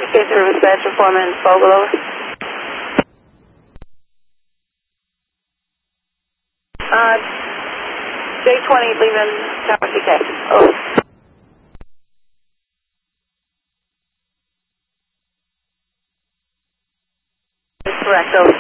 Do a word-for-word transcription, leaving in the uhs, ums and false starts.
K Service Badger Foreman, Fogle, over. Uh, J twenty leaving Tower C K, over. Correct, over.